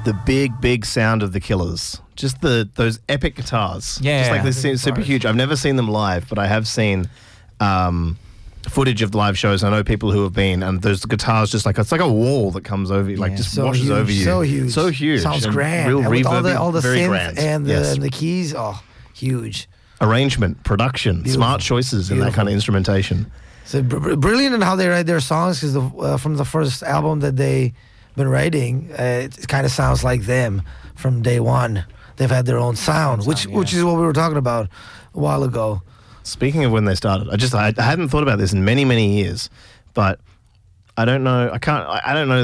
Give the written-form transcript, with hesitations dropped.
the big sound of the Killers. Just those epic guitars. Yeah. Just like this seems super huge. I've never seen them live, but I have seen footage of live shows. I know people who have been, and those guitars just like, it's like a wall that comes over you, like just So washes huge, over you. so huge. So huge. Sounds And grand. Real And with reverb. all the very synth grand. and Yes. the keys, huge. Arrangement, production, smart choices in that kind of instrumentation. So brilliant in how they write their songs, because from the first album that they been writing, it kind of sounds like them from day one. They've had their own sound, which is what we were talking about a while ago. Speaking of when they started, I hadn't thought about this in many years, but I don't know. I don't know